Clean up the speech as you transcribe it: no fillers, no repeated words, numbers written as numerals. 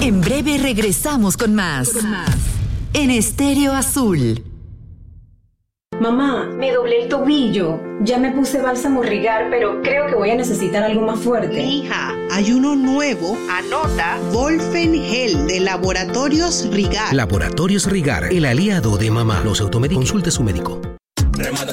En breve regresamos con más. En Estéreo Azul. Mamá, me doblé el tobillo. Ya me puse bálsamo Rigar, pero creo que voy a necesitar algo más fuerte. Hija, hay uno nuevo. Anota. Volfen Gel de Laboratorios Rigar. Laboratorios Rigar, el aliado de mamá. Los automédicos. Consulte a su médico.